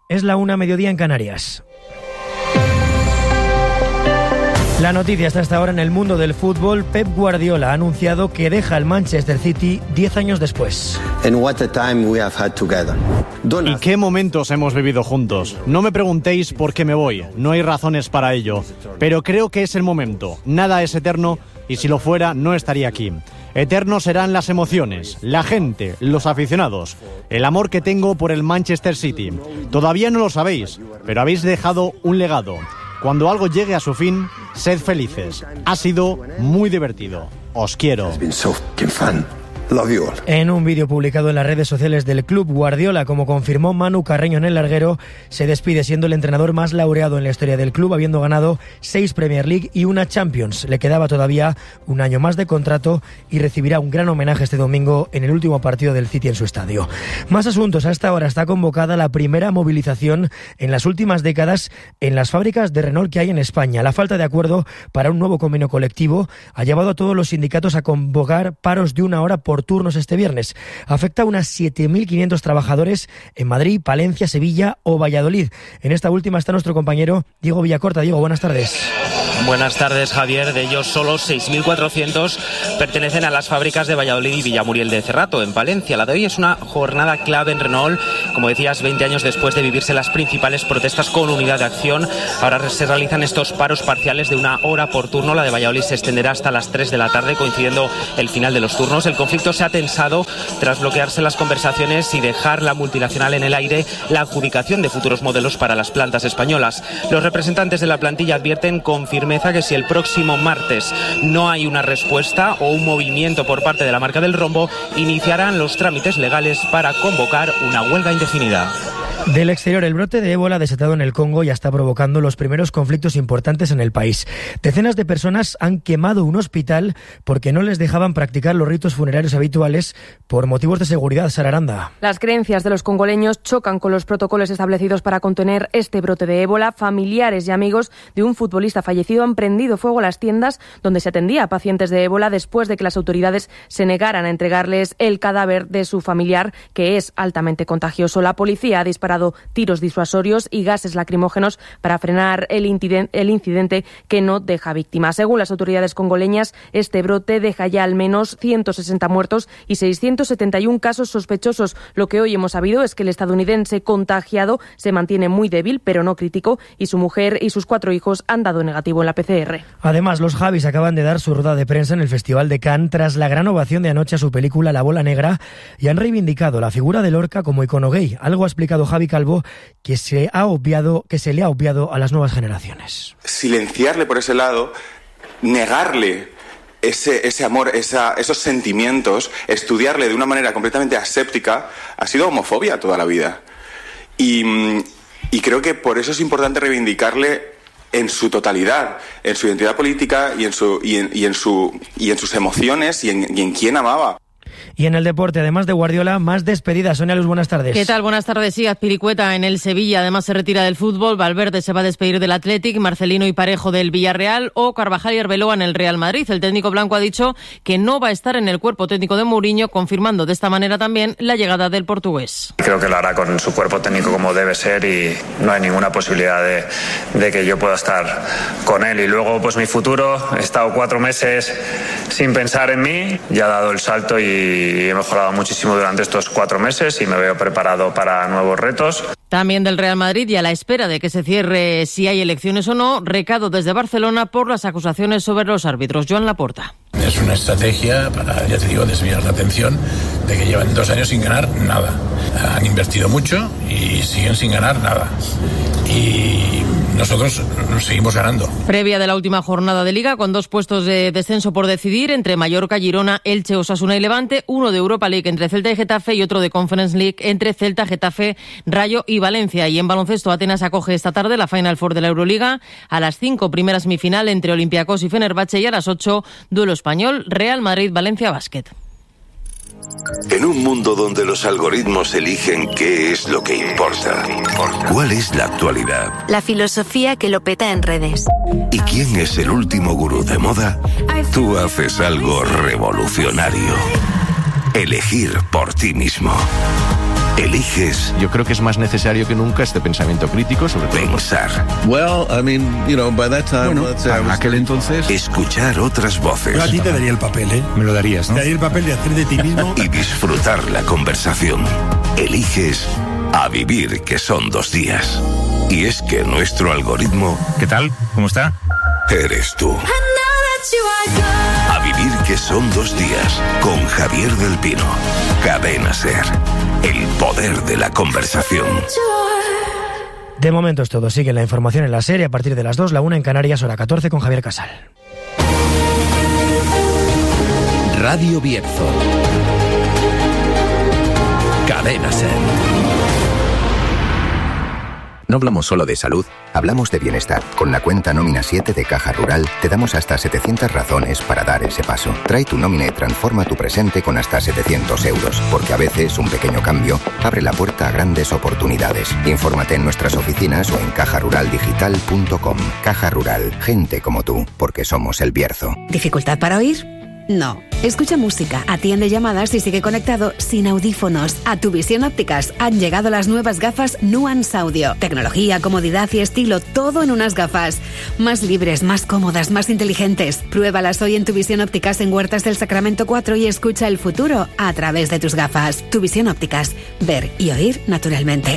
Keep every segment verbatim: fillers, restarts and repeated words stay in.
Es la una, mediodía en Canarias. La noticia está hasta ahora en el mundo del fútbol. Pep Guardiola ha anunciado que deja el Manchester City diez años después. And what a time we have had together. ¿Y qué momentos hemos vivido juntos? No me preguntéis por qué me voy, no hay razones para ello. Pero creo que es el momento. Nada es eterno y si lo fuera no estaría aquí. Eternos serán las emociones, la gente, los aficionados, el amor que tengo por el Manchester City. Todavía no lo sabéis, pero habéis dejado un legado. Cuando algo llegue a su fin, sed felices. Ha sido muy divertido. Os quiero. En un vídeo publicado en las redes sociales del club, Guardiola, como confirmó Manu Carreño en El Larguero, se despide siendo el entrenador más laureado en la historia del club, habiendo ganado seis Premier League y una Champions. Le quedaba todavía un año más de contrato y recibirá un gran homenaje este domingo en el último partido del City en su estadio. Más asuntos. A esta hora está convocada la primera movilización en las últimas décadas en las fábricas de Renault que hay en España. La falta de acuerdo para un nuevo convenio colectivo ha llevado a todos los sindicatos a convocar paros de una hora por turnos este viernes. Afecta a unas siete mil quinientos trabajadores en Madrid, Palencia, Sevilla o Valladolid. En esta última está nuestro compañero Diego Villacorta. Diego, buenas tardes. Buenas tardes, Javier. De ellos, solo seis mil cuatrocientos pertenecen a las fábricas de Valladolid y Villamuriel de Cerrato, en Palencia. La de hoy es una jornada clave en Renault. Como decías, veinte años después de vivirse las principales protestas con unidad de acción, ahora se realizan estos paros parciales de una hora por turno. La de Valladolid se extenderá hasta las tres de la tarde, coincidiendo el final de los turnos. El conflicto se ha tensado tras bloquearse las conversaciones y dejar la multinacional en el aire la adjudicación de futuros modelos para las plantas españolas. Los representantes de la plantilla advierten con firmeza que si el próximo martes no hay una respuesta o un movimiento por parte de la marca del rombo, iniciarán los trámites legales para convocar una huelga indefinida. Del exterior, el brote de ébola desatado en el Congo ya está provocando los primeros conflictos importantes en el país. Decenas de personas han quemado un hospital porque no les dejaban practicar los ritos funerarios habituales por motivos de seguridad. Sara Aranda. Las creencias de los congoleños chocan con los protocolos establecidos para contener este brote de ébola. Familiares y amigos de un futbolista fallecido han prendido fuego a las tiendas donde se atendía a pacientes de ébola después de que las autoridades se negaran a entregarles el cadáver de su familiar, que es altamente contagioso. La policía ha disparado tiros disuasorios y gases lacrimógenos para frenar el incidente, el incidente que no deja víctimas. Según las autoridades congoleñas, este brote deja ya al menos ciento sesenta muertos y seiscientos setenta y uno casos sospechosos. Lo que hoy hemos sabido es que el estadounidense contagiado se mantiene muy débil, pero no crítico, y su mujer y sus cuatro hijos han dado negativo en la P C R. Además, los Javis acaban de dar su rueda de prensa en el Festival de Cannes tras la gran ovación de anoche a su película La Bola Negra y han reivindicado la figura de Lorca como icono gay. Algo ha explicado Javi Calvo que se ha obviado, que se le ha obviado a las nuevas generaciones. Silenciarle por ese lado, negarle ese, ese amor, esa, esos sentimientos, estudiarle de una manera completamente aséptica, ha sido homofobia toda la vida. Y, y creo que por eso es importante reivindicarle en su totalidad, en su identidad política y en, su, y en, y en, su, y en sus emociones y en, y en quién amaba. Y en el deporte, además de Guardiola, más despedidas. Sonia Luz, buenas tardes. ¿Qué tal? Buenas tardes. Sí, Azpilicueta en el Sevilla, además se retira del fútbol. Valverde se va a despedir del Athletic, Marcelino y Parejo del Villarreal o Carvajal y Arbeloa en el Real Madrid. El técnico blanco ha dicho que no va a estar en el cuerpo técnico de Mourinho, confirmando de esta manera también la llegada del portugués. Creo que lo hará con su cuerpo técnico como debe ser y no hay ninguna posibilidad de, de que yo pueda estar con él. Y luego, pues mi futuro, he estado cuatro meses sin pensar en mí, ya he dado el salto y y he mejorado muchísimo durante estos cuatro meses y me veo preparado para nuevos retos. También del Real Madrid y a la espera de que se cierre si hay elecciones o no, recado desde Barcelona por las acusaciones sobre los árbitros. Joan Laporta. Es una estrategia para, ya te digo, desviar la atención de que llevan dos años sin ganar nada. Han invertido mucho y siguen sin ganar nada. Y nosotros seguimos ganando. Previa de la última jornada de Liga, con dos puestos de descenso por decidir entre Mallorca, Girona, Elche, Osasuna y Levante, uno de Europa League entre Celta y Getafe y otro de Conference League entre Celta, Getafe, Rayo y Valencia. Y en baloncesto, Atenas acoge esta tarde la Final Four de la Euroliga. A las cinco, primera semifinal entre Olympiacos y Fenerbahce, y a las ocho, duelo español, Real Madrid-Valencia Basket. En un mundo donde los algoritmos eligen qué es lo que importa, ¿cuál es la actualidad? La filosofía que lo peta en redes. ¿Y quién es el último gurú de moda? Tú haces algo revolucionario. Elegir por ti mismo. Eliges. Yo creo que es más necesario que nunca este pensamiento crítico sobre todo. Pensar. Well, I mean, you know, by that time, bueno, let's say, para aquel entonces. Escuchar otras voces. Yo a ti te daría el papel, ¿eh? Me lo darías, ¿no? Te daría el papel de hacer de ti mismo. Y disfrutar la conversación. Eliges a vivir, que son dos días. Y es que nuestro algoritmo... ¿Qué tal? ¿Cómo está? Eres tú. A vivir, que son dos días. Con Javier del Pino. Cadena SER. El poder de la conversación. De momento es todo. Sigue la información en la serie a partir de las dos, la una en Canarias, hora catorce, con Javier Casal. Radio Bierzo. Cadena SER. No hablamos solo de salud, hablamos de bienestar. Con la cuenta Nómina siete de Caja Rural te damos hasta setecientas razones para dar ese paso. Trae tu nómina y transforma tu presente con hasta setecientos euros, porque a veces un pequeño cambio abre la puerta a grandes oportunidades. Infórmate en nuestras oficinas o en caja rural digital punto com. Caja Rural, gente como tú, porque somos el Bierzo. ¿Dificultad para oír? No. Escucha música, atiende llamadas y sigue conectado sin audífonos. A Tu Visión Ópticas han llegado las nuevas gafas Nuance Audio. Tecnología, comodidad y estilo, todo en unas gafas. Más libres, más cómodas, más inteligentes. Pruébalas hoy en Tu Visión Ópticas en Huertas del Sacramento cuatro y escucha el futuro a través de tus gafas. Tu Visión Ópticas. Ver y oír naturalmente.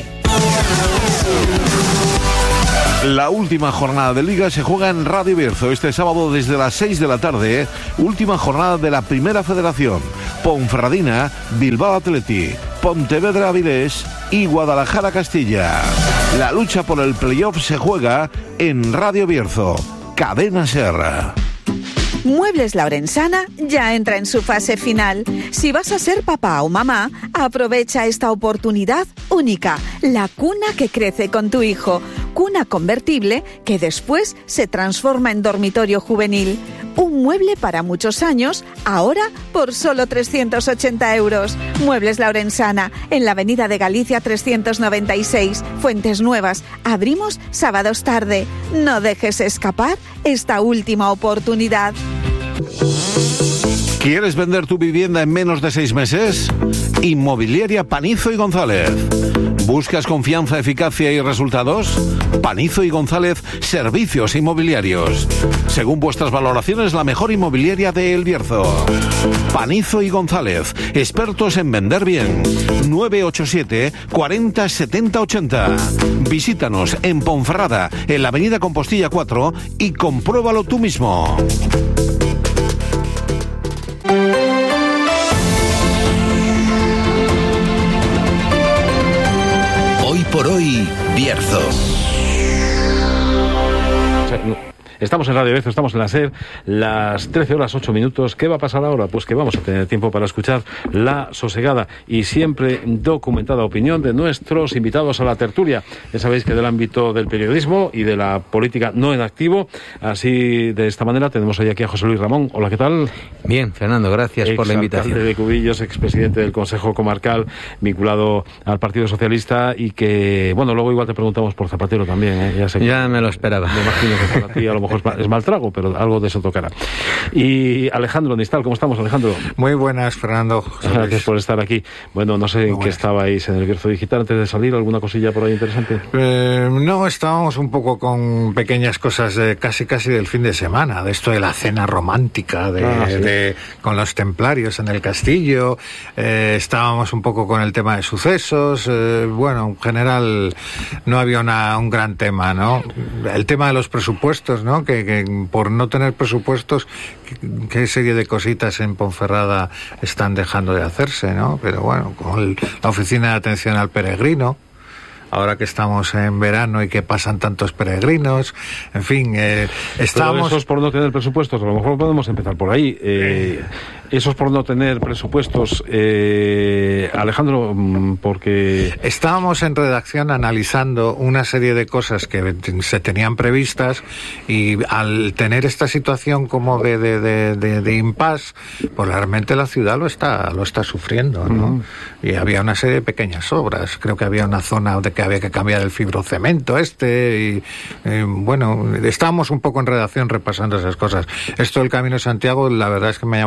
La última jornada de Liga se juega en Radio Bierzo este sábado desde las seis de la tarde. Última jornada de la Primera Federación. Ponferradina, Bilbao Athletic, Pontevedra Avilés y Guadalajara Castilla. La lucha por el playoff se juega en Radio Bierzo. Cadena SER. Muebles La Orensana ya entra en su fase final. Si vas a ser papá o mamá, aprovecha esta oportunidad única. La cuna que crece con tu hijo. Cuna convertible que después se transforma en dormitorio juvenil. Un mueble para muchos años, ahora por solo trescientos ochenta euros. Muebles La Orensana, en la Avenida de Galicia trescientos noventa y seis, Fuentes Nuevas. Abrimos sábados tarde. No dejes escapar esta última oportunidad. ¿Quieres vender tu vivienda en menos de seis meses? Inmobiliaria Panizo y González. ¿Buscas confianza, eficacia y resultados? Panizo y González, servicios inmobiliarios. Según vuestras valoraciones, la mejor inmobiliaria de El Bierzo. Panizo y González, expertos en vender bien. nueve ocho siete, cuarenta, setenta, ochenta. Visítanos en Ponferrada, en la Avenida Compostilla cuatro, y compruébalo tú mismo. Hoy por hoy, Bierzo. Estamos en Radio Bierzo, estamos en la SER, las trece horas ocho minutos. ¿Qué va a pasar ahora? Pues que vamos a tener tiempo para escuchar la sosegada y siempre documentada opinión de nuestros invitados a la tertulia. Ya sabéis que del ámbito del periodismo y de la política no en activo, así de esta manera tenemos hoy aquí a José Luis Ramón. Hola, ¿qué tal? Bien, Fernando, gracias por la invitación. Exalcalde de Cubillos, expresidente del Consejo Comarcal, vinculado al Partido Socialista y que, bueno, luego igual te preguntamos por Zapatero también, ¿eh? Ya, sé que, ya me lo esperaba. Me imagino que para ti a lo mejor es mal trago, pero algo de eso tocará. Y Alejandro Nistal, ¿cómo estamos, Alejandro? Muy buenas, Fernando. Gracias por estar aquí. Bueno, no sé Muy en qué estabais en el Bierzo Digital antes de salir, ¿alguna cosilla por ahí interesante? Eh, no, estábamos un poco con pequeñas cosas de casi casi del fin de semana, de esto de la cena romántica de, ah, sí. de con los templarios en el castillo, eh, estábamos un poco con el tema de sucesos, eh, bueno, en general no había una, un gran tema, ¿no? El tema de los presupuestos, ¿no? Que, que por no tener presupuestos, qué serie de cositas en Ponferrada están dejando de hacerse, ¿no? Pero bueno, con el, la oficina de atención al peregrino, ahora que estamos en verano y que pasan tantos peregrinos, en fin, eh, estamos... Pero eso es por no tener presupuestos, a lo mejor podemos empezar por ahí. Eh, eso es por no tener presupuestos, eh, Alejandro, porque... Estábamos en redacción analizando una serie de cosas que se tenían previstas y al tener esta situación como de, de, de, de, de impasse, pues realmente la ciudad lo está, lo está sufriendo, ¿no? Uh-huh. Y había una serie de pequeñas obras, creo que había una zona de que había que cambiar el fibrocemento este y, y bueno, estábamos un poco en redacción repasando esas cosas. Esto del Camino de Santiago, la verdad es que me llamó mucho la atención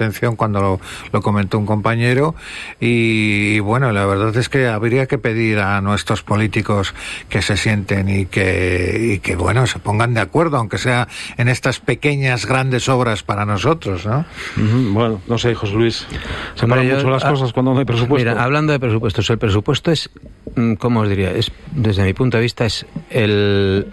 atención cuando lo, lo comentó un compañero y, y bueno, la verdad es que habría que pedir a nuestros políticos que se sienten y que, y que bueno, se pongan de acuerdo, aunque sea en estas pequeñas, grandes obras para nosotros, ¿no? Uh-huh. Bueno, no sé, José Luis, se paran mucho las cosas cuando no hay presupuesto. Mira, hablando de presupuestos, el presupuesto es, ¿cómo os diría? Es, desde mi punto de vista, es el...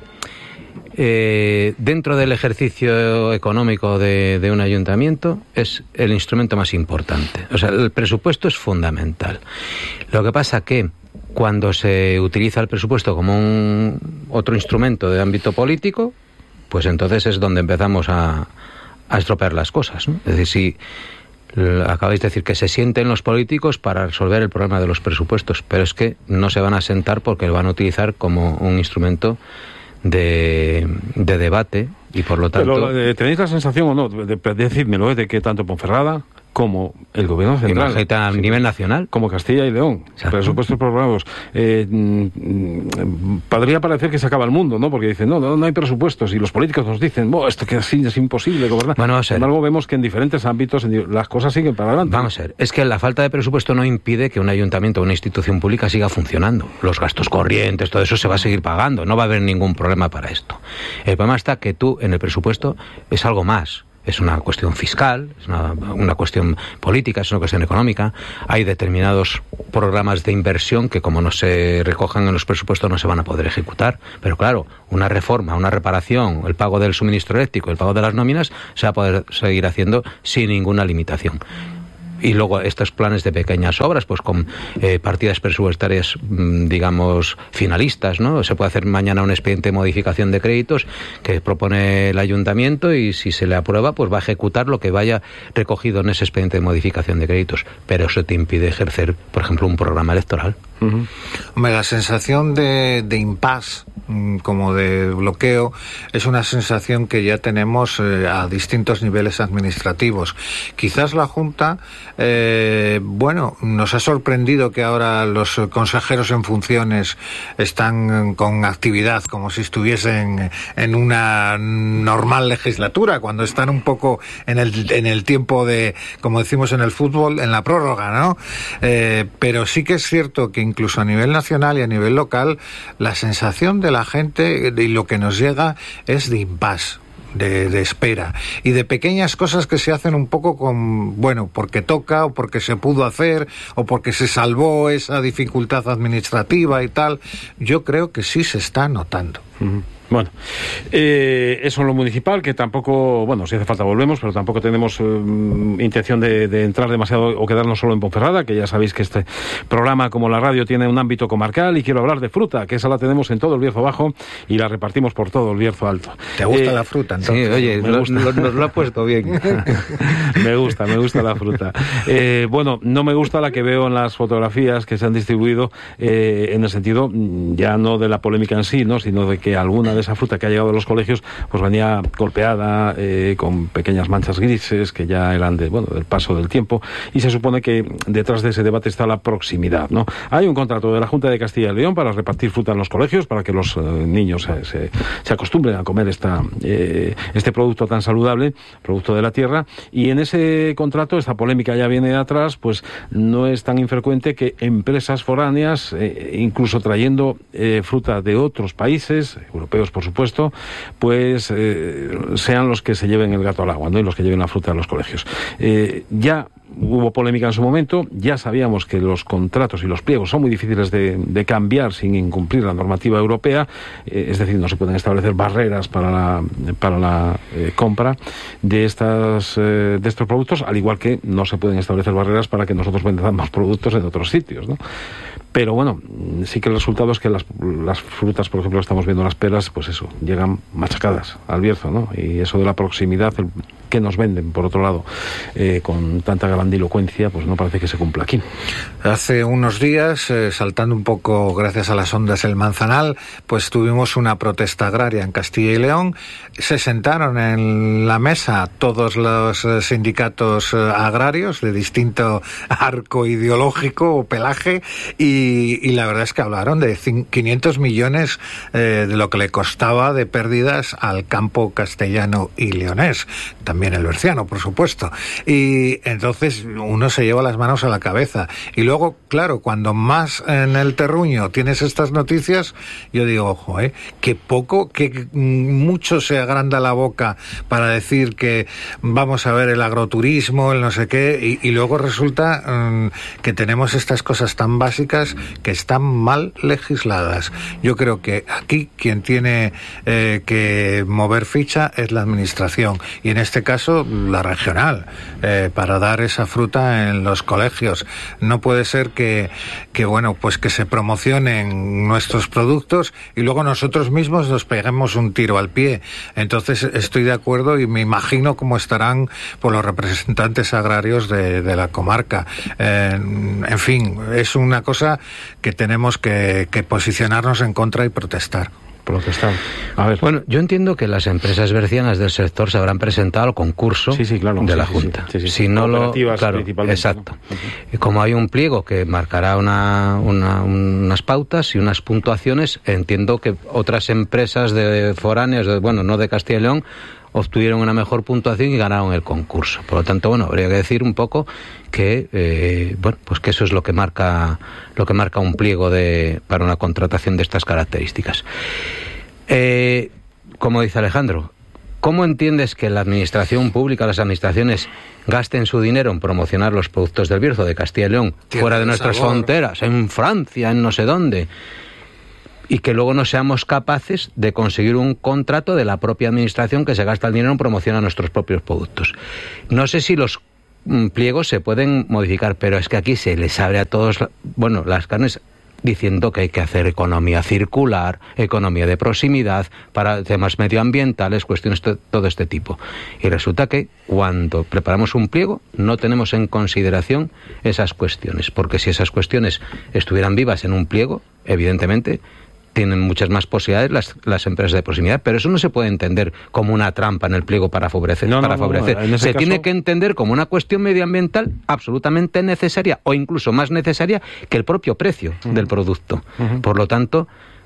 Eh, dentro del ejercicio económico de, de un ayuntamiento es el instrumento más importante. O sea, el presupuesto es fundamental. Lo que pasa que cuando se utiliza el presupuesto como un otro instrumento de ámbito político, pues entonces es donde empezamos a, a estropear las cosas, ¿no? Es decir, si acabáis de decir que se sienten los políticos para resolver el problema de los presupuestos, pero es que no se van a sentar porque lo van a utilizar como un instrumento de, de debate y por lo tanto... Pero, eh, ¿tenéis la sensación o no, de, de, decídmelo, de que tanto Ponferrada como el gobierno central, imagínate a sí, nivel nacional, como Castilla y León, exacto, presupuestos programados, eh, podría parecer que se acaba el mundo, ¿no? Porque dicen, no, no, no hay presupuestos, y los políticos nos dicen, oh, esto que así es imposible gobernar. Bueno, vamos a ver. Sin embargo, vemos que en diferentes ámbitos las cosas siguen para adelante. Vamos a ver, es que la falta de presupuesto no impide que un ayuntamiento o una institución pública siga funcionando. Los gastos corrientes, todo eso se va a seguir pagando, no va a haber ningún problema para esto. El problema está que tú, en el presupuesto, es algo más. Es una cuestión fiscal, es una, una cuestión política, es una cuestión económica. Hay determinados programas de inversión que, como no se recojan en los presupuestos, no se van a poder ejecutar. Pero claro, una reforma, una reparación, el pago del suministro eléctrico, el pago de las nóminas, se va a poder seguir haciendo sin ninguna limitación. Y luego estos planes de pequeñas obras, pues con eh, partidas presupuestarias, digamos, finalistas, ¿no? Se puede hacer mañana un expediente de modificación de créditos que propone el ayuntamiento y si se le aprueba, pues va a ejecutar lo que vaya recogido en ese expediente de modificación de créditos. Pero eso te impide ejercer, por ejemplo, un programa electoral. Uh-huh. Hombre, la sensación de, de impasse, como de bloqueo, es una sensación que ya tenemos eh, a distintos niveles administrativos. Quizás la Junta, eh, bueno, nos ha sorprendido que ahora los consejeros en funciones están con actividad como si estuviesen en una normal legislatura, cuando están un poco en el, en el tiempo de, como decimos en el fútbol, en la prórroga, ¿no? Eh, pero sí que es cierto que incluso a nivel nacional y a nivel local, la sensación de la gente y lo que nos llega es de impasse, de, de espera y de pequeñas cosas que se hacen un poco con, bueno, porque toca o porque se pudo hacer o porque se salvó esa dificultad administrativa y tal. Yo creo que sí se está notando. Uh-huh. Bueno, eh, eso en lo municipal, que tampoco, bueno, si hace falta volvemos, pero tampoco tenemos eh, intención de, de entrar demasiado o quedarnos solo en Ponferrada, que ya sabéis que este programa, como la radio, tiene un ámbito comarcal, y quiero hablar de fruta, que esa la tenemos en todo el Bierzo Bajo y la repartimos por todo el Bierzo Alto. ¿Te gusta eh, la fruta, entonces? Sí, oye, me gusta. Lo, nos lo ha puesto bien. me gusta, me gusta la fruta. Eh, bueno, no me gusta la que veo en las fotografías que se han distribuido, eh, en el sentido, ya no de la polémica en sí, ¿no?, sino de que alguna de esa fruta que ha llegado a los colegios pues venía golpeada, eh, con pequeñas manchas grises que ya eran de, bueno, del paso del tiempo, y se supone que detrás de ese debate está la proximidad, ¿no? Hay un contrato de la Junta de Castilla y León para repartir fruta en los colegios, para que los eh, niños se, se, se acostumbren a comer esta, eh, este producto tan saludable, producto de la tierra, y en ese contrato, esta polémica ya viene de atrás, pues no es tan infrecuente que empresas foráneas, eh, incluso trayendo eh, fruta de otros países europeos, por supuesto, pues eh, sean los que se lleven el gato al agua, ¿no?, y los que lleven la fruta a los colegios. Eh, ya hubo polémica en su momento, ya sabíamos que los contratos y los pliegos son muy difíciles de, de cambiar sin incumplir la normativa europea, eh, es decir, no se pueden establecer barreras para la, para la eh, compra de, estas, eh, de estos productos, al igual que no se pueden establecer barreras para que nosotros vendamos productos en otros sitios, ¿no? Pero bueno, sí que el resultado es que las, las frutas, por ejemplo, estamos viendo las peras, pues eso, llegan machacadas al Bierzo, ¿no? Y eso de la proximidad, el, que nos venden, por otro lado, eh, con tanta grandilocuencia pues no parece que se cumpla aquí. Hace unos días, eh, saltando un poco gracias a las ondas El Manzanal, pues tuvimos una protesta agraria en Castilla y León. Se sentaron en la mesa todos los eh, sindicatos eh, agrarios de distinto arco ideológico o pelaje y, y la verdad es que hablaron de quinientos millones eh, de lo que le costaba de pérdidas al campo castellano y leonés, también el berciano, por supuesto. Y entonces uno se lleva las manos a la cabeza. Y luego, claro, cuando más en el terruño tienes estas noticias, yo digo, ojo, ¿eh? que poco, que mucho se agranda la boca para decir que vamos a ver el agroturismo, el no sé qué, y, y luego resulta um, que tenemos estas cosas tan básicas que están mal legisladas. Yo creo que aquí quien tiene eh, que mover ficha es la administración, y en este caso la regional, eh, para dar esa fruta en los colegios. No puede ser que, que bueno, pues que se promocionen nuestros productos y luego nosotros mismos nos peguemos un tiro al pie. Entonces estoy de acuerdo y me imagino cómo estarán por los representantes agrarios de, de la comarca. Eh, en fin, es una cosa que tenemos que, que posicionarnos en contra y protestar. Protestar. A ver. Bueno, yo entiendo que las empresas bercianas del sector se habrán presentado al concurso sí, sí, claro, de sí, la sí, Junta. Sí, sí, sí. Si no lo, claro, exacto. ¿No? Y como hay un pliego que marcará una, una, unas pautas y unas puntuaciones, entiendo que otras empresas de foráneas, de, bueno, no de Castilla y León, obtuvieron una mejor puntuación y ganaron el concurso. Por lo tanto, bueno, habría que decir un poco que eh, bueno, pues que eso es lo que marca lo que marca un pliego de para una contratación de estas características. Eh, como dice Alejandro, ¿cómo entiendes que la administración pública, las administraciones gasten su dinero en promocionar los productos del Bierzo, de Castilla y León, Tiene fuera de nuestras sabor. fronteras, en Francia, en no sé dónde, y que luego no seamos capaces de conseguir un contrato de la propia administración que se gasta el dinero en promocionar nuestros propios productos? No sé si los mm, pliegos se pueden modificar, pero es que aquí se les abre a todos, bueno, las carnes, diciendo que hay que hacer economía circular, economía de proximidad, para temas medioambientales, cuestiones de todo este tipo. Y resulta que cuando preparamos un pliego no tenemos en consideración esas cuestiones, porque si esas cuestiones estuvieran vivas en un pliego, evidentemente tienen muchas más posibilidades las, las empresas de proximidad, pero eso no se puede entender como una trampa en el pliego para favorecer. No, para no, no, favorecer. en ese se caso... tiene que entender como una cuestión medioambiental absolutamente necesaria, o incluso más necesaria que el propio precio uh-huh. del producto. Uh-huh. Por lo tanto,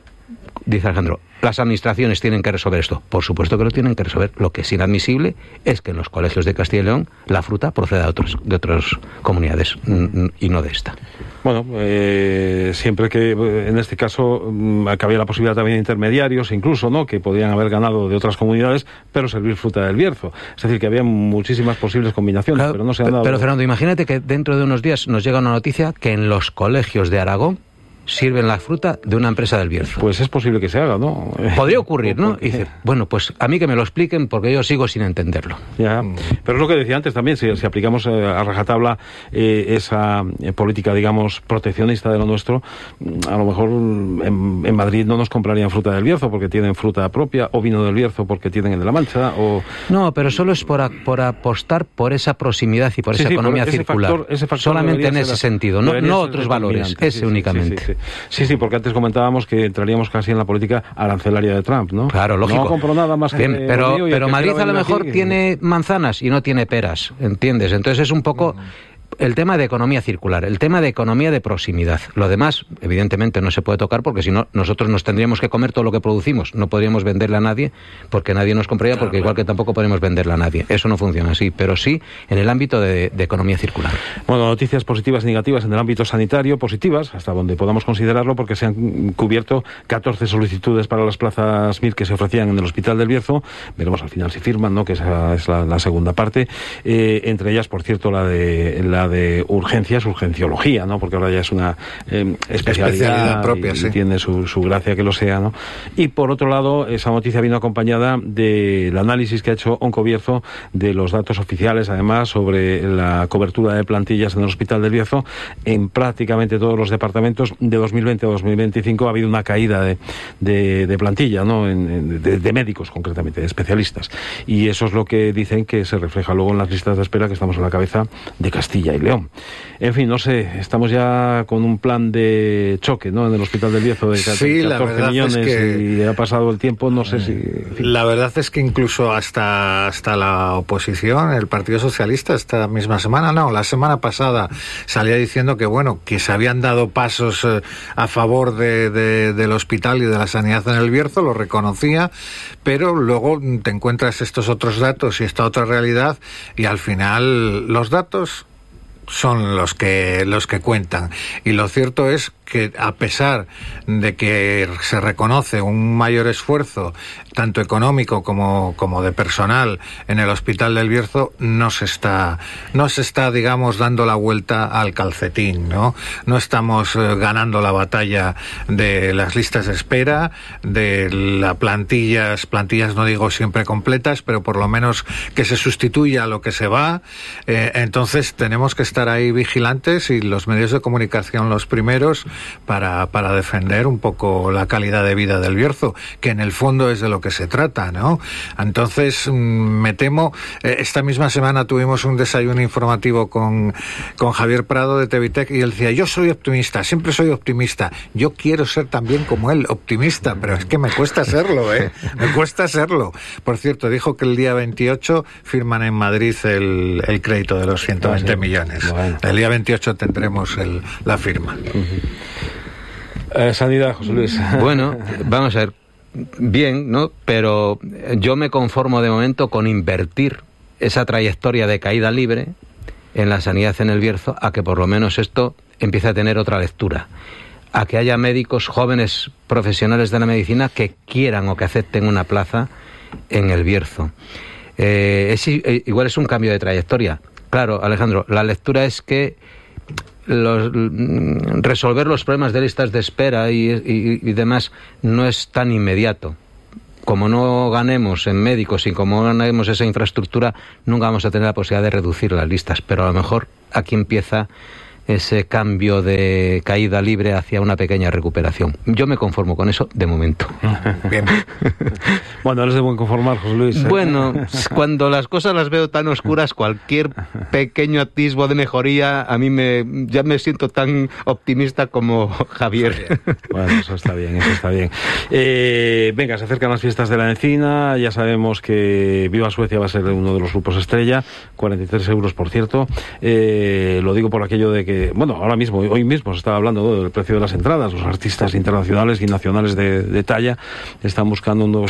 dice Alejandro, las administraciones tienen que resolver esto. Por supuesto que lo tienen que resolver. Lo que es inadmisible es que en los colegios de Castilla y León la fruta proceda de otros de otras comunidades y no de esta. Bueno, eh, siempre que en este caso que había la posibilidad también de intermediarios, incluso, ¿no?, que podían haber ganado de otras comunidades, pero servir fruta del Bierzo. Es decir, que había muchísimas posibles combinaciones, claro, pero no se han dado. Pero Fernando, imagínate que dentro de unos días nos llega una noticia que en los colegios de Aragón sirven la fruta de una empresa del Bierzo. Pues es posible que se haga, ¿no? Podría ocurrir, ¿no? Y dice, bueno, pues a mí que me lo expliquen porque yo sigo sin entenderlo. Ya, pero es lo que decía antes también, si, si aplicamos eh, a rajatabla eh, esa eh, política, digamos, proteccionista de lo nuestro, a lo mejor en, en Madrid no nos comprarían fruta del Bierzo porque tienen fruta propia, o vino del Bierzo porque tienen el de La Mancha, o... No, pero solo es por, a, por apostar por esa proximidad y por sí, esa sí, circular. ese factor, ese factor solamente en ese ser, sentido, no, no otros valores, ese sí, únicamente. Sí sí, sí. sí, sí, porque antes comentábamos que entraríamos casi en la política arancelaria de Trump, ¿no? Claro, lógico. No compro nada más Bien, que... pero, pero Madrid a lo mejor aquí, tiene manzanas y no tiene peras, ¿entiendes? Entonces es un poco... El tema de economía circular, el tema de economía de proximidad. Lo demás, evidentemente, no se puede tocar porque si no, nosotros nos tendríamos que comer todo lo que producimos. No podríamos venderle a nadie porque nadie nos compraría, porque igual que tampoco podemos venderle a nadie. Eso no funciona así, pero sí en el ámbito de, de economía circular. Bueno, noticias positivas y negativas en el ámbito sanitario, positivas, hasta donde podamos considerarlo, porque se han cubierto catorce solicitudes para las plazas M I R que se ofrecían en el Hospital del Bierzo. Veremos al final si firman, ¿no?, que esa es la, la segunda parte. Eh, entre ellas, por cierto, la de la de urgencias, urgenciología, ¿no? Porque ahora ya es una eh, especialidad, especialidad propia, y, sí. y tiene su, su gracia que lo sea, ¿no? Y por otro lado, esa noticia vino acompañada del análisis que ha hecho Oncobierzo de los datos oficiales, además, sobre la cobertura de plantillas en el Hospital del Bierzo. En prácticamente todos los departamentos, de dos mil veinte a dos mil veinticinco, ha habido una caída de, de, de plantilla, ¿no? En, en, de, de médicos, concretamente, de especialistas. Y eso es lo que dicen que se refleja luego en las listas de espera, que estamos a la cabeza de Castilla y León. En fin, no sé, estamos ya con un plan de choque, ¿no? En el Hospital del Bierzo de sí, catorce millones es que... y ha pasado el tiempo, no sé si... En fin. La verdad es que incluso hasta, hasta la oposición, el Partido Socialista, esta misma semana, no, la semana pasada salía diciendo que, bueno, que se habían dado pasos eh, a favor de, de, del hospital y de la sanidad en el Bierzo, lo reconocía, pero luego te encuentras estos otros datos y esta otra realidad y al final los datos son los que los que cuentan, y lo cierto es que a pesar de que se reconoce un mayor esfuerzo tanto económico como, como de personal en el Hospital del Bierzo, no se está no se está digamos dando la vuelta al calcetín, no no estamos eh, ganando la batalla de las listas de espera, de las plantillas plantillas no digo siempre completas, pero por lo menos que se sustituya a lo que se va. Eh, entonces tenemos que estar ahí vigilantes, y los medios de comunicación los primeros, para, para defender un poco la calidad de vida del Bierzo, que en el fondo es de lo que se trata, ¿no? Entonces, me temo, eh, esta misma semana tuvimos un desayuno informativo con, con Javier Prado de Tevitec, y él decía, yo soy optimista, siempre soy optimista, yo quiero ser también como él, optimista, pero es que me cuesta serlo, ¿eh? Me cuesta serlo. Por cierto, dijo que el día veintiocho firman en Madrid el, el crédito de los ciento veinte millones. Bueno. El día veintiocho tendremos el, la firma. Uh-huh. Eh, sanidad, José Luis. Bueno, vamos a ver, bien, ¿no? Pero yo me conformo de momento con invertir esa trayectoria de caída libre en la sanidad en el Bierzo, a que por lo menos esto empiece a tener otra lectura, a que haya médicos jóvenes profesionales de la medicina que quieran o que acepten una plaza en el Bierzo. Eh, es, igual es un cambio de trayectoria. Claro, Alejandro, la lectura es que los, resolver los problemas de listas de espera y, y, y demás no es tan inmediato. Como no ganemos en médicos y como no ganemos esa infraestructura, nunca vamos a tener la posibilidad de reducir las listas. Pero a lo mejor aquí empieza ese cambio de caída libre hacia una pequeña recuperación. Yo me conformo con eso de momento. Bien. Bueno, eres de buen conformar, José Luis, ¿eh? Bueno, cuando las cosas las veo tan oscuras, cualquier pequeño atisbo de mejoría, a mí me ya me siento tan optimista como Javier. Bueno, eso está bien, eso está bien. Eh, venga, se acercan las fiestas de la Encina, ya sabemos que Viva Suecia va a ser uno de los grupos estrella, cuarenta y tres euros, por cierto. Eh, lo digo por aquello de que, bueno, ahora mismo, hoy mismo se estaba hablando, ¿no?, del precio de las entradas. Los artistas internacionales y nacionales de, de talla están buscando un nuevo